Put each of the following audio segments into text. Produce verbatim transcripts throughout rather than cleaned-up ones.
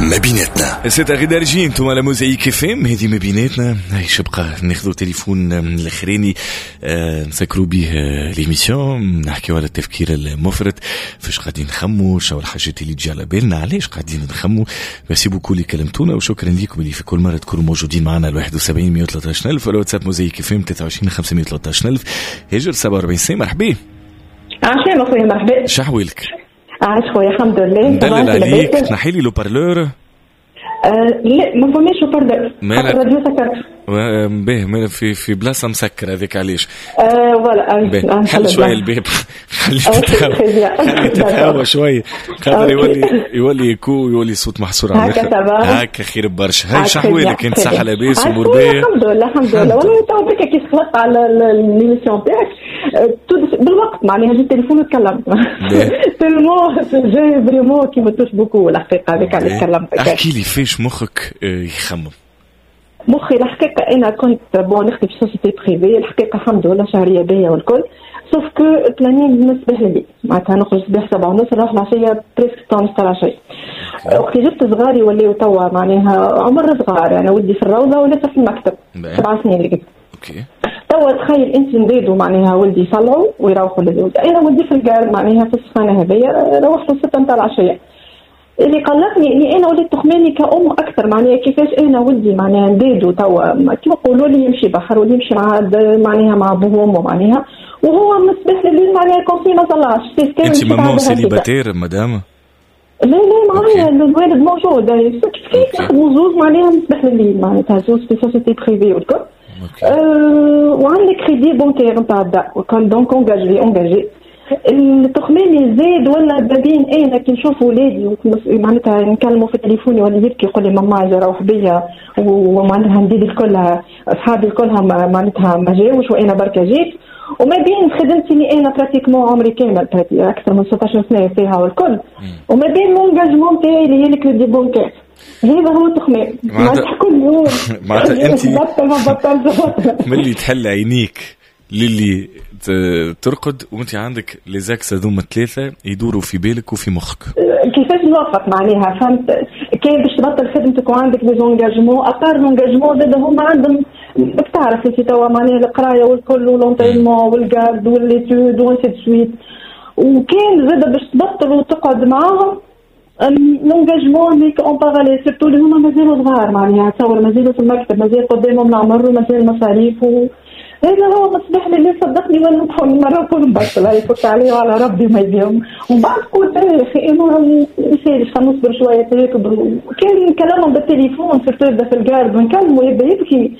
ما بيناتنا ست غدا رجين انتم على موزايك فيم. هذه ما بيناتنا. هاي شبقى ناخذوا تليفون الاخراني أه نسكروا به ليميسيون، نحكيوا على التفكير المفرط، فاش قاعدين نخموا، شو الحاجات اللي تجي على بالنا، علاش قاعدين نخموا. ميرسي بوكو اللي كلمتونا، وشكرا لكم اللي في كل مره تكونوا موجودين معنا. الواحد وسبعين مية وثلاثة ألف ولا واتساب موزايك فيم ثلاثة وعشرين خمسمية وثلاثة ألف. هجر سبعة وأربعين سنة. مرحبا. عشان اخويا مرحبا. شحوالك؟ عاش خويا الحمد لله. ندلل عليك نحيلي لو بارلور. آه لا ما فماش لو بارلور، الراديو سكرت. باهي في في بلاصه مسكر هذيك علاش. اه فوالا حل شويه الباب، خلي تتهوى خلي تتهوى شويه خاطر يولي يولي يكو يولي صوت محصور على هكا هكا خير برشا. هاي شحوالك انت؟ صحه لاباس امور باهيه؟ الحمد لله الحمد لله. والله تو بك كي خلطت على ليميسيون تاعك بالوقت معناها جبت التليفون وتكلمت تلمو جاي فريمون كي ما توش بوكو الحقيقه هذيك اللي تكلمت. احكي لي فاش مخك يخمم؟ مخي الحقيقه انا كنت بون نخدم في سوسيتي بريفي الحقيقه الحمد لله شهريه باهيه والكل، سوف كو بلانين بالنسبه لي معناتها نخرج صباح سبعة ونص نروح العشيه بريسك طون تاع شيء. وقت جبت صغاري ولاو توا معناها عمر صغار، انا ودي في الروضه ولسه في المكتب سبع سنين اللي قبل. اوكي توا تخيل انت نزيدوا معناها ولدي يصلعوا ويروحوا للولد، انا ولدي في الجار معناها في السخانه هذيا روحت الستة نتاع العشيه. اللي قلقني اني انا وليت تخميني كأم اكثر معناها كيفاش انا ولدي معناها نزيدوا توا كيما يقولوا لي يمشي بحر ولا يمشي مع معناها مع ابوه وامه معناها، وهو مصباح لي معناها كونسي ما صلاش. انت ماما سيليباتير مدام؟ لا لا معايا الوالد موجود كيف نخدموا زوز معناها مصباح لي معناتها زوز في سوسيتي بريفي والكل. أه وعندك كريدي بونكير نتاع الدار وكان دونك اونجاجي اونجاجي التخميني زاد ولا بين انا كي نشوف ولادي معناتها نكلموا في تليفوني ولا يبكي يقول لي ماما اجي روح بيا ومعناتها ندير كلها اصحابي كلها معناتها ما جاوش وانا بركه جيت، وما بين خدمتي انا براتيكمون عمري كامل اكثر من ستة عشر سنه فيها والكل، وما بين لونجاجمون تاعي اللي هي الكريدي بونكير. هذا هو التخمين معناتها كل يوم معناتها انت ملي تحل عينيك للي ترقد وانت عندك ليزاكس هذوما الثلاثه يدوروا في بالك وفي مخك. كيفاش نوفق معناها فهمت كان باش تبطل خدمتك وعندك لي زونجاجمون ابار لونجاجمون زاد هما عندهم بتعرف انت توا معناها القرايه والكل والونترينمون والجارد والليتود وانسي دو سويت، وكان زاد باش تبطل وتقعد معاهم لونجاجمون ميك اون باراليل سيرتو اللي هما مازالوا صغار معناها تصور مازالوا في المكتب مازال قدامهم العمر ومازال مصاريف و هذا هو مصباح لي صدقني ولا ندخل مرة كل بطل هاي فوت عليه وعلى ربي ما يديهم وبعد قلت يا أخي إنه يسيرش خنصبر شوية تيكبر كان كلامهم بالتليفون في التوزة في الجارد ونكلمه يبدأ يبكي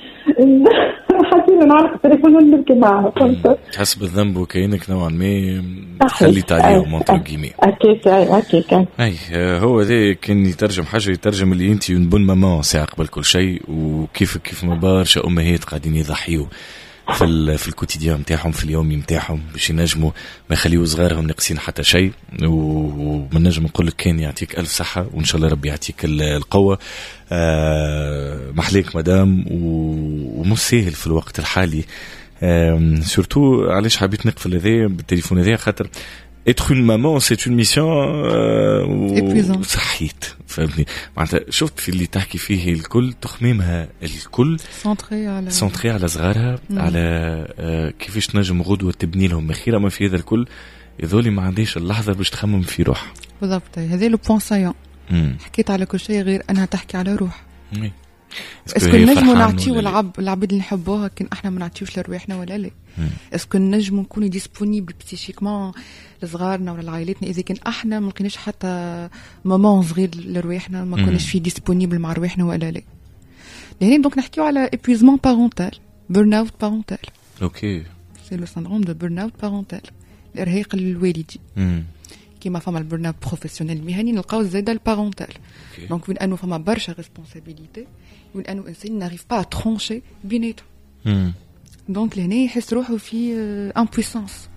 حاسين نعرف التليفون ونبكي معه. تحس بالذنب وكأنك نوعا ما خليت عليهم منطق جيمي. أكيد أكيد كان. أي هو ذا كان يترجم حاجة يترجم اللي أنت ينبون ماما ساعة قبل كل شيء، وكيف كيف ما برشا أمهات قاعدين يضحيوا في في الكوتيديان نتاعهم في اليوم نتاعهم باش ينجموا ما يخليوا صغارهم ناقصين حتى شيء. ومن نجم نقول لك كان يعطيك ألف صحة وإن شاء الله ربي يعطيك القوة. آه محليك مدام ومش سهل في الوقت الحالي. آه سورتو علاش حبيت نقفل هذا بالتليفون هذا خاطر être une maman c'est une mission euh, صحيت فهمتني معناتها شفت في اللي تحكي فيه الكل تخميمها الكل سنتري على سنتري على صغارها مم. على آه كيفاش تنجم غدوة تبني لهم خير. ما في هذا الكل يذولي ما عنديش اللحظة باش تخمم في روح بالضبط. هذا لو بوان سايون حكيت على كل شيء غير أنها تحكي على روح. مم. اسكو نجمو نعطيو العب العباد اللي نحبوها كن احنا ما نعطيوش لرواحنا ولا لا؟ اسكو نجمو نكونوا ديسپونيبل بسيكيكمون لصغارنا ولا لعائلتنا اذا كان احنا ما لقيناش حتى مومون صغير لرواحنا ما كناش فيه ديسپونيبل مع رواحنا ولا لا؟ لهنا دونك نحكيو على épuisement parental burn out parental. اوكي سي لو syndrome de burn out parental الارهاق الوالدي. كيما فما البرن اوت بروفيسيونيل المهني نلقاو زاده البارونتال. دونك وين انه فما برشا ريسبونسابيلتي وين انه انسان ناريف با ترونشي بيناتهم. دونك لهنا يحس روحه في امبويسانس،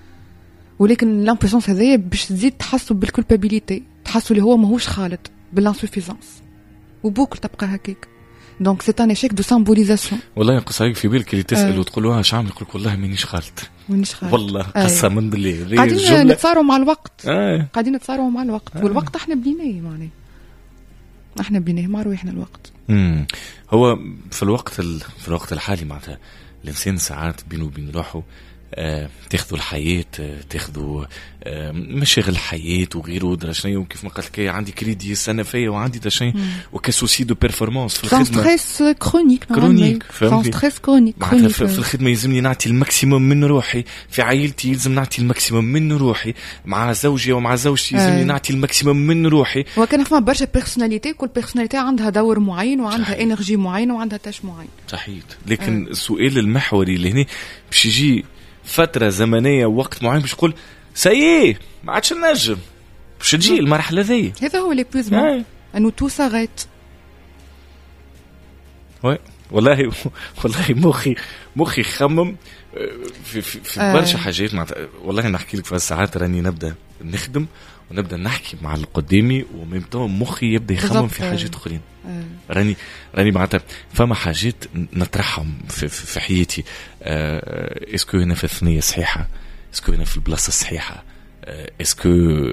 ولكن الامبويسانس هذايا باش تزيد تحسوا بالكولبابيليتي، تحسوا اللي هو ماهوش خالد بالانسوفيزانس وبوكل تبقى هكاك. دونك سي ان ايشيك دو سامبوليزاسيون. والله ينقص عليك في بالك اللي تسال آه. وتقول له اش عامل يقول لك والله مانيش خالت مانيش خالت والله قسما بالله. قاعدين نتصاروا مع الوقت آه. قاعدين نتصاروا مع الوقت آه. والوقت احنا بليناه معناه احنا بيناه مع روحنا الوقت. امم هو في الوقت ال... في الوقت الحالي معناتها الانسان ساعات بينه وبين روحه آه، تاخذوا الحياة، آه، تاخذوا آه، مشاغل الحياة وغيره درشني، وكيف ما قلت لك عندي كريدي السنة فيا وعندي درشني وكسوسي دو بيرفورمانس في الخدمة. ستريس كرونيك كرونيك فهمتني. ستريس كرونيك معناتها في, في الخدمة يلزمني نعطي الماكسيموم من روحي، في عائلتي يلزم نعطي الماكسيموم من روحي، مع زوجي ومع زوجتي يلزمني آه. نعطي الماكسيموم من روحي. وكان فما برشا بيرسوناليتي، كل بيرسوناليتي عندها دور معين وعندها انرجي معينه وعندها تاش معين. صحيح. لكن آه. السؤال المحوري اللي هنا باش يجي فترة زمنية ووقت معين باش يقول سيء ما عادش نجم، باش تجي المرحلة ذي. هذا هو ليبوزمون، انه تو ساغيت. وي والله والله مخي مخي خمم في في, في آه. برشا حاجات مع... والله نحكي لك في الساعات راني نبدا نخدم ونبدا نحكي مع اللي قدامي وميمتون مخي يبدا يخمم في حاجات اخرين. آه. راني راني معناتها فما حاجات نطرحهم في, في, في حياتي. آه اسكو انا في الثنيه صحيحه، اسكو انا في البلاصه الصحيحه، آه اسكو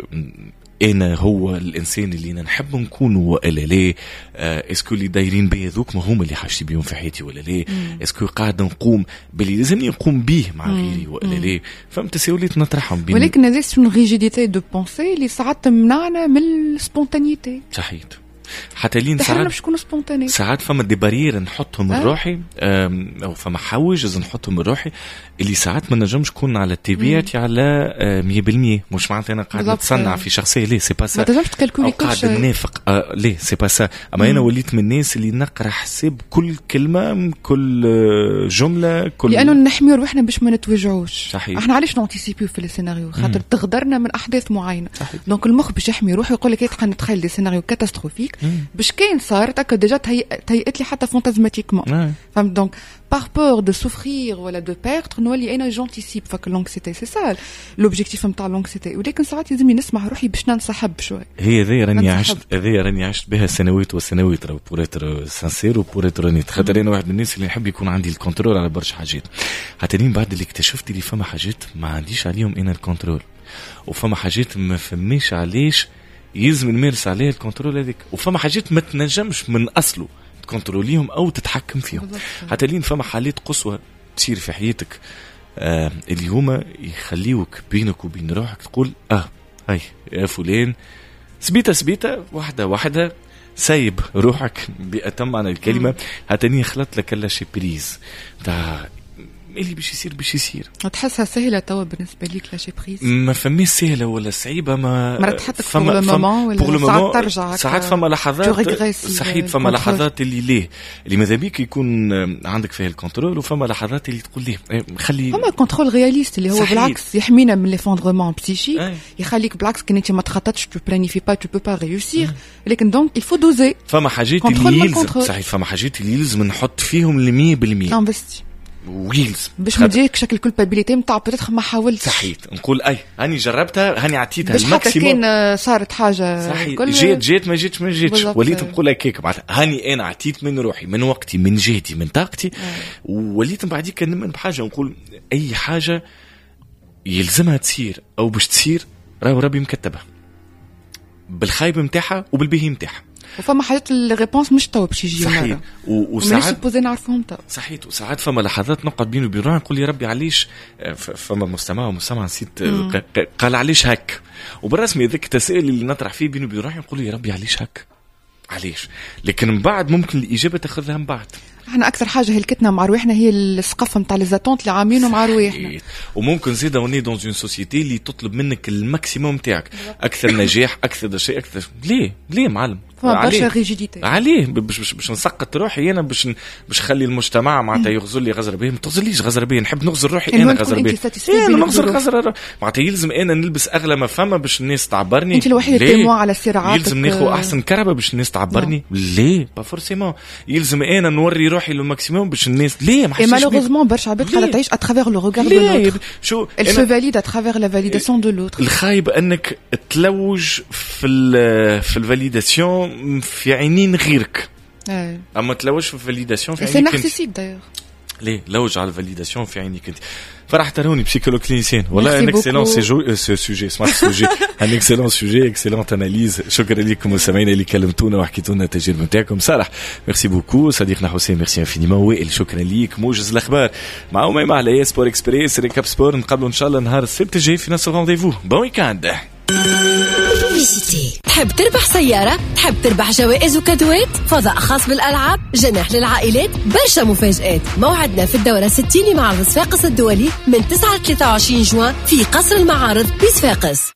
انا هو الانسان اللي انا نحب نكون ولا لا، آه اسكو اللي دايرين بيا ذوك ما هم اللي حاجتي بيهم في حياتي ولا لا، اسكو قاعد نقوم باللي لازمني نقوم به مع غيري ولا لا. فهمت تساؤلات نطرحهم بين. ولكن هذه سون ريجيديتي دو بونسي اللي ساعات تمنعنا من السبونتانيتي. صحيح. حتى لين ساعات ساعات فما دي بارير نحطهم من أه؟ روحي، او فما حواجز نحطهم من روحي اللي ساعات ما نجمش نكون على طبيعتي على مية بالمية. مش معناتها انا قاعد نتصنع في شخصيه، ليه سي با سا، ما تنجمش تكالكولي كل شيء، قاعد نافق آه ليه سي با سا. اما انا وليت من الناس اللي نقرا حساب كل كلمه، كل جمله، كل لانه نحميو روحنا باش ما نتوجعوش. صحيح. احنا علاش نونتيسيبيو في السيناريو؟ خاطر تغدرنا من احداث معينه. دونك المخ باش يحمي روحه يقول لك خلينا نتخيل دي سيناريو كاتاستروفيك باش كاين صارت هكا ديجا تهيئت لي حتى فانتازماتيكمون. فهمت؟ دونك par peur de souffrir ولا de perdre نولي انا جونتيسيب. فك لونكسيتي سي سا لوبجيكتيف نتاع لونكسيتي، ولكن ساعات لازم نسمع روحي باش ننسحب شوي. هي ذي راني عشت هذه راني عشت بها سنوات وسنوات راهو بور اتر سانسير وبور اتر نيت. خاطر انا واحد من الناس اللي نحب يكون عندي الكنترول على برشا حاجات، حتى لين بعد اللي اكتشفت اللي فما حاجات ما عنديش عليهم انا الكنترول، وفما حاجات ما فماش علاش يلزم نمارس عليها الكنترول هذيك، وفما حاجات ما تنجمش من اصله تكنتروليهم او تتحكم فيهم. حتى لين فما حالات قصوى تصير في حياتك آه اللي هما يخليوك بينك وبين روحك تقول اه هاي يا فلان سبيته سبيته واحده واحده سايب روحك بأتم معنى الكلمه. حتى لين خلط لك كل شيء بريز تاع اللي باش يصير باش يصير. تحسها سهله توا بالنسبه ليك لا شي بريز؟ ما فماش سهله ولا صعيبه، ما مرات حتى فما فما ولا ساعات ترجع ساعات فما لحظات صحيح فما لحظات اللي ليه اللي ماذا بيك يكون عندك فيها الكنترول، وفما لحظات اللي تقول ليه خلي فما كنترول رياليست اللي هو صحيح. بالعكس يحمينا من ليفوندرمون بسيشي أي. يخليك بالعكس كي انت ما تخططش تو بلانيفي با تو بو با ريوسير، لكن دونك il faut doser. فما حاجات اللي يلزم صحيح فما حاجات اللي يلزم نحط فيهم المية بالمية انفستي ويلز باش ما تجيك شكل كولبابيليتي نتاع بتاتخ ما حاولتش. صحيح نقول اي هاني جربتها هاني عطيتها الماكسيموم باش حتى كان صارت حاجه كل جيت جيت ما جيتش ما جيتش وليت نقول هكاك معناتها هاني انا عطيت من روحي من وقتي من جهدي من طاقتي آه. وليت من بعديك نمن بحاجه نقول اي حاجه يلزمها تصير او باش تصير راهو ربي مكتبها بالخايب نتاعها وبالباهي نتاعها. وفما حاجات الريبونس مش تو باش يجي صحيح وساعات سوبوزي نعرفهم تو صحيح. وساعات فما لحظات نقعد بيني وبين روحي نقول يا ربي علاش فما مستمع ومستمع نسيت قال علاش هك، وبالرسمي هذاك التساؤل اللي نطرح فيه بيني وبين روحي نقول يا ربي علاش هك علاش، لكن من بعد ممكن الإجابة تاخذها من بعد. احنا اكثر حاجه هلكتنا مع رواحنا هي السقف نتاع ليزاتونت اللي عاملينه مع رواحنا، وممكن زيدا وني دون اون سوسيتي اللي تطلب منك الماكسيموم تاعك، اكثر نجاح اكثر شيء اكثر. ليه ليه معلم برشا ريجيديتي عليه باش باش باش نسقط روحي انا باش باش نخلي المجتمع معناتها يغزر لي غزر به. ما تغزرليش غزر به، نحب نغزر روحي انا غزر به انا نغزر غزر معناتها يلزم انا نلبس اغلى ما فما باش الناس تعبرني. انت الوحيد تيمو على صراعاتك، يلزم ناخذ احسن كربه باش الناس تعبرني. ليه با فورسيمون يلزم انا نوري روحي للماكسيموم باش الناس ليه ما حسيتش. مالوغوزمون برشا عباد قاعده تعيش اترافير لو ريغار دو لوتر. شو elle se valide à travers la validation de l'autre. الخايب انك تلوج في ال في الفاليداسيون في عينين غيرك. ايه. اما تلوج في الفاليداسيون في عينين سي نارسيسيك دايوغ ليه لوج على الفاليداسيون في عينيك انت. فرح تروني بسيكولوج كلينيسيان ولا ان اكسلون سيجو سوجي سمارت سوجي ان اكسلون سوجي اكسلونت اناليز. شكرا لكم مستمعينا اللي كلمتونا وحكيتوا لنا التجربه نتاعكم. صالح ميرسي بوكو. صديقنا حسين ميرسي انفينيمون. وائل شكرا ليك. موجز الاخبار مع أميمة على سبور اكسبريس ريكاب سبور. نقابلوا ان شاء الله نهار السبت الجاي في نفس الرونديفو. بون ويكاند. تحب تربح سيارة؟ تحب تربح جوائز وكادوات؟ فضاء خاص بالألعاب؟ جناح للعائلات؟ برشا مفاجآت. موعدنا في الدورة ستين لمعرض صفاقس الدولي من تسعة ل ثلاثة وعشرين جوان في قصر المعارض بصفاقس.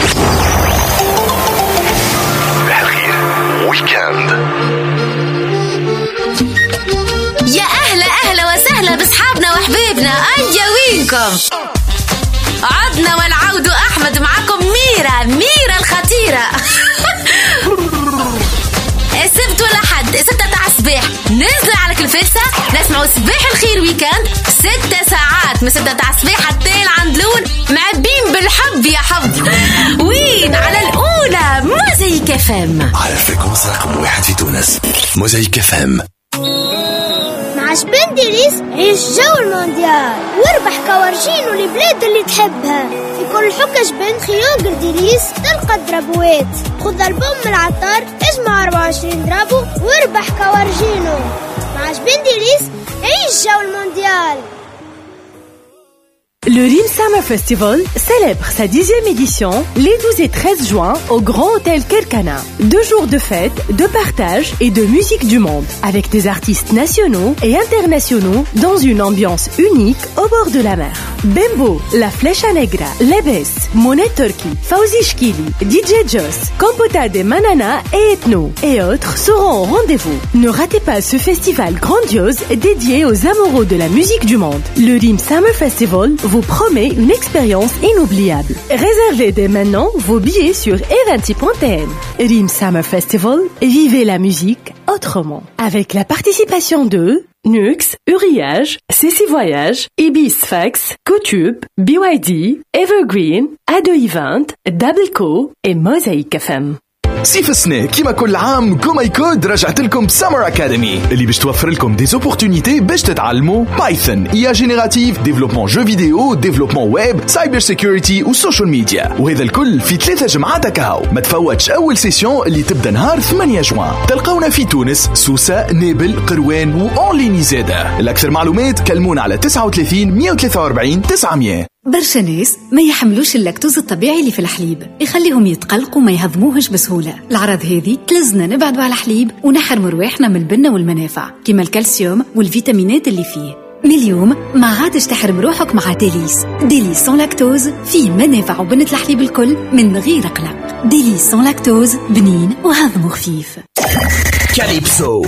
بالخير ويكاند. يا أهلا أهلا وسهلا بصحابنا وحبيبنا. أيا وينكم؟ عدنا والعود أحمد معكم. ميرا ميرا الخطيرة. السبت ولا حد ستة تاع الصباح ننزل على كلفتسة نسمعوا صباح الخير ويكاند. ستة ساعات من ستة تاع الصباح حتى العندلون معبين بالحب يا حب. وين على الأولى موزايك اف ام على الفريكونس رقم واحد في تونس. موزايك اف ام. مع جبن ديليس عيش جو المونديال واربح كوارجين والبلاد اللي تحبها. في كل حكة جبن خيوق ديليس تلقى الدرابوات. خذ البوم من العطار اجمع أربعة وعشرين درابو واربح كوارجينو. مع جبن ديليس عيش جو المونديال. Le Rim Summer Festival célèbre sa dixième édition les douze et treize juin au Grand Hôtel Kerkana. Deux jours de fête, de partage et de musique du monde, avec des artistes nationaux et internationaux dans une ambiance unique au bord de la mer. Bembo, La Flecha Negra, Lebes, Monet Turkey, Fauzi Shkili, D J Joss, Compota de Manana et Ethno et autres seront au rendez-vous. Ne ratez pas ce festival grandiose dédié aux amoureux de la musique du monde. Le Rim Summer Festival vous promet une expérience inoubliable. Réservez dès maintenant vos billets sur eventy point t n. Rim Summer Festival, vivez la musique autrement. Avec la participation de Nux, Uriage, Cécile Voyage, Ibis Fax, Cotube, B Y D, Evergreen, A deux Event, Double Co et Mosaic F M. صيف السنة كيما كل عام كوماي كود رجعت لكم سمر أكاديمي اللي باش توفر لكم دي زوبورتونيتي باش تتعلموا بايثون، إي آي جينيراتيف، ديفلوبمون جو فيديو، ديفلوبمون ويب، سايبر سيكوريتي وسوشيال ميديا. وهذا الكل في ثلاثة جمعات كهو. ما تفوتش أول سيسيون اللي تبدأ نهار ثمانية جوان. تلقونا في تونس، سوسة، نابل، قروان وأونليني زادة. الأكثر معلومات كلمونا على تسعة وثلاثين مية وثلاثة وأربعين تسعمية. برشا ناس ما يحملوش اللاكتوز الطبيعي اللي في الحليب، يخليهم يتقلقوا ما يهضموهش بسهولة. الأعراض هذه تلزنا نبعدوا على الحليب ونحرموا رواحنا من البنة والمنافع كما الكالسيوم والفيتامينات اللي فيه. من اليوم ما عادش تحرم روحك مع ديليس. ديليس سون لاكتوز فيه منافع وبنة الحليب الكل من غير قلق. ديليس سون لاكتوز بنين وهضمه خفيف. Calypso.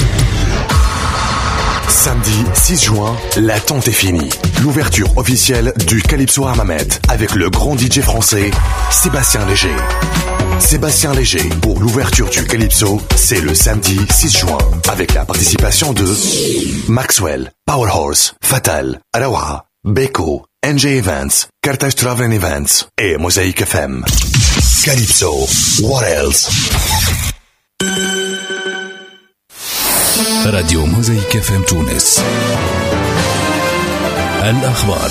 Samedi six juin, l'attente est finie. L'ouverture officielle du Calypso Armamet avec le grand D J français Sébastien Léger. Sébastien Léger pour l'ouverture du Calypso, c'est le samedi six juin avec la participation de Maxwell, Powerhorse, Fatal, Arawa, Beko, N J Events, Carthage Travel Events et Mosaic F M. Calypso, what else? راديو موزايك اف ام تونس. الأخبار.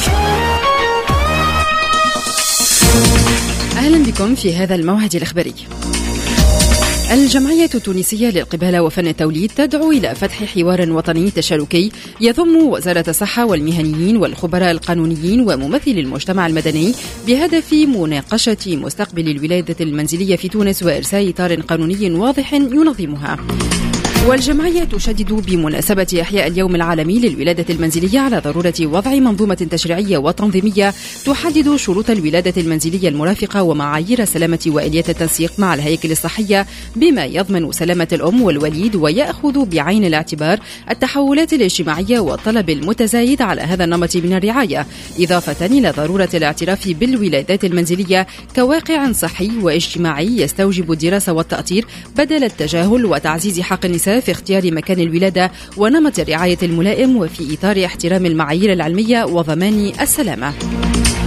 أهلا بكم في هذا الموعد الإخباري. الجمعية التونسية للقبالة وفن التوليد تدعو إلى فتح حوار وطني تشاركي يضم وزارة الصحة والمهنيين والخبراء القانونيين وممثلي المجتمع المدني بهدف مناقشة مستقبل الولادة المنزلية في تونس وإرساء إطار قانوني واضح ينظمها. والجمعية تشدد بمناسبة إحياء اليوم العالمي للولادة المنزلية على ضرورة وضع منظومة تشريعية وتنظيمية تحدد شروط الولادة المنزلية المرافقة ومعايير سلامة وآليات التنسيق مع الهياكل الصحية بما يضمن سلامة الأم والوليد ويأخذ بعين الاعتبار التحولات الاجتماعية والطلب المتزايد على هذا النمط من الرعاية، إضافة إلى ضرورة الاعتراف بالولادات المنزلية كواقع صحي واجتماعي يستوجب الدراسة والتأطير بدل التجاهل، وتعزيز حق النساء في اختيار مكان الولادة ونمط الرعاية الملائم وفي إطار احترام المعايير العلمية وضمان السلامة.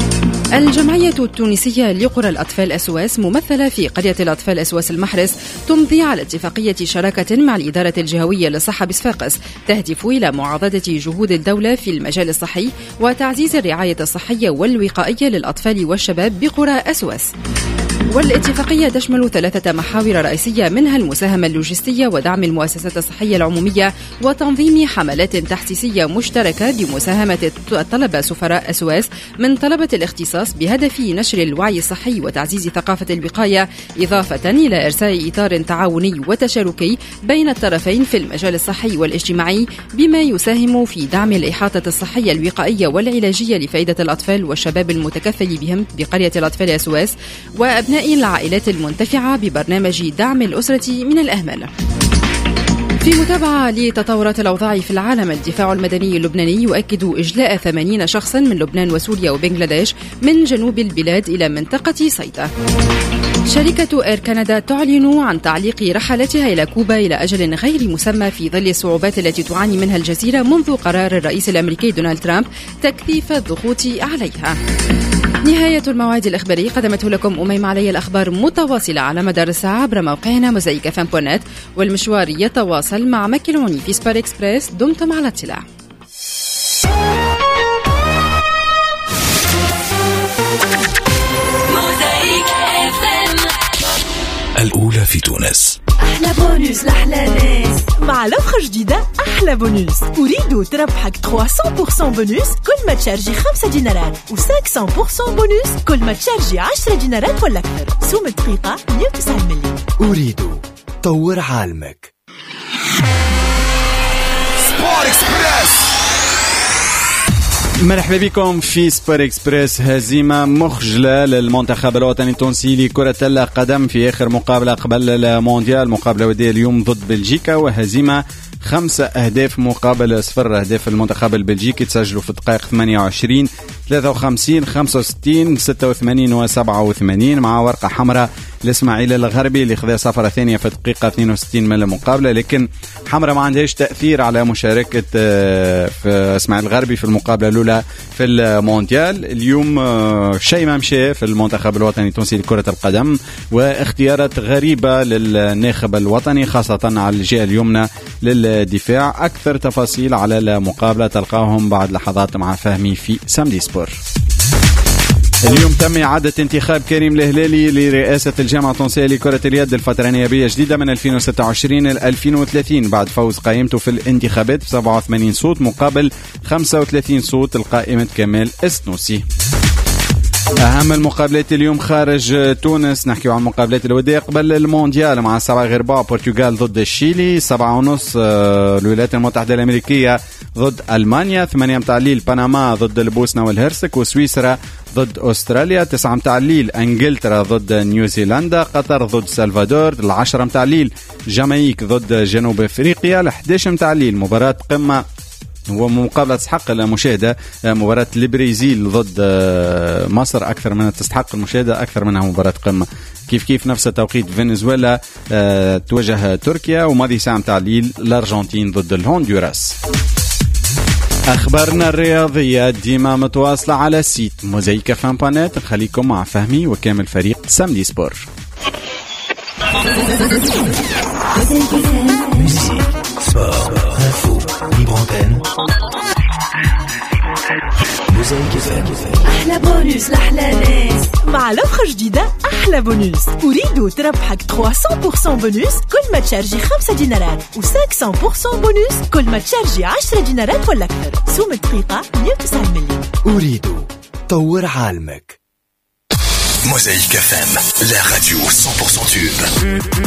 الجمعية التونسية لقرى الأطفال أسواس ممثلة في قرية الأطفال أسواس المحرس تمضي على اتفاقية شراكة مع الإدارة الجهوية للصحة بصفاقس تهدف إلى معاضدة جهود الدولة في المجال الصحي وتعزيز الرعاية الصحية والوقائية للأطفال والشباب بقرى أسواس. والاتفاقية تشمل ثلاثة محاور رئيسية منها المساهمة اللوجستية ودعم المؤسسات الصحية العمومية وتنظيم حملات تحسيسية مشتركة بمساهمة طلبة سفراء أسواس من طلبة الاختصاص بهدف نشر الوعي الصحي وتعزيز ثقافة الوقاية، إضافة إلى إرساء إطار تعاوني وتشاركي بين الطرفين في المجال الصحي والاجتماعي بما يساهم في دعم الإحاطة الصحية الوقائية والعلاجية لفائدة الأطفال والشباب المتكفل بهم بقرية الأطفال أسواس وأبناء العائلات المنتفعة ببرنامج دعم الأسرة من الأهمال. في متابعة لتطورات الأوضاع في العالم، الدفاع المدني اللبناني يؤكد إجلاء ثمانين شخصا من لبنان وسوريا وبنغلاديش من جنوب البلاد إلى منطقة صيدا. شركة إير كندا تعلن عن تعليق رحلاتها إلى كوبا إلى أجل غير مسمى في ظل الصعوبات التي تعاني منها الجزيرة منذ قرار الرئيس الأمريكي دونالد ترامب تكثيف الضغوط عليها. نهاية الموعد الإخباري قدمته لكم أميم علي. الأخبار متواصلة على مدار الساعة عبر موقعنا موزايك اف ام دوت نت، والمشوار يتواصل مع مكيلوني في سبار إكسبريس. دمتم على اطلاع. الأولى في تونس. أحلى بونوس لأحلى ناس مع لوحة جديدة. أحلى بونوس أريد تربحك ثلاثمية بالمية بونوس كل ما تشارجي خمسة دينارات و500% بونوس كل ما تشارجي عشرة دينارات ولا أكثر. سوم الدقيقة مية وتسعين مليون. أريد طور عالمك. سبور إكسبريس. مرحبا بكم في سبور إكسبريس. هزيمة مخجلة للمنتخب الوطني التونسي لكرة القدم في آخر مقابلة قبل المونديال، مقابلة ودية اليوم ضد بلجيكا، وهزيمة خمسة أهداف مقابل صفر. أهداف المنتخب البلجيكي تسجلوا في الدقائق ثمانية وعشرين ثلاثة وخمسين خمسة وستين ستة وثمانين وسبعة وثمانين مع ورقة حمراء لإسماعيل الغربي اللي خذا صفرة ثانية في الدقيقة اثنين وستين من المقابلة، لكن حمراء ما عندهاش تأثير على مشاركة في إسماعيل الغربي في المقابلة الأولى في المونديال. اليوم شيء ما مشى في المنتخب الوطني التونسي لكرة القدم، واختيارات غريبة للناخب الوطني خاصة على الجهة اليمنى للدفاع. أكثر تفاصيل على المقابلة تلقاهم بعد لحظات مع فهمي في سامدي سبور. اليوم تم إعادة انتخاب كريم الهلالي لرئاسة الجامعة التونسية لكرة اليد الفترة النيابية جديدة من ألفين وستة وعشرين إلى ألفين وثلاثين بعد فوز قائمته في الانتخابات ب سبعة وثمانين صوت مقابل خمسة وثلاثين صوت لقائمة كمال السنوسي. أهم المقابلات اليوم خارج تونس، نحكي عن المقابلات الودية قبل المونديال مع سبعة غرباء بورتوغال ضد الشيلي، سبعة ونص الولايات المتحدة الأمريكية ضد ألمانيا، ثمانية متاع الليل بنما ضد البوسنة والهرسك وسويسرا ضد أستراليا، تسعة متاع الليل انجلترا ضد نيوزيلندا، قطر ضد سلفادور، العشرة متاع الليل جامايك ضد جنوب افريقيا، الحداش متاع الليل مباراة قمة ومقابلة تستحق المشاهدة، مباراة البرازيل ضد مصر أكثر من تستحق المشاهدة أكثر منها مباراة قمة. كيف كيف نفس التوقيت فنزويلا أه تواجه تركيا، وماضي ساعة متاع الليل الأرجنتين ضد الهندوراس. أخبارنا الرياضية ديما متواصلة على سيت موزايك اف ام دوت نت. نخليكم مع فهمي وكامل فريق سامدي سبور. أحلى بونوس لأحلى ناس مع لوحة جديدة. أحلى بونوس أريد تربحك ثلاثمية بالمية بونوس كل ما تشارجي خمسة دينارات و500% بونوس كل ما تشارجي عشرة دينارات ولا أكثر. سوم الدقيقة مية وتسعين مليون. أريد طور عالمك. موزايك اف ام, la radio cent pour cent tube.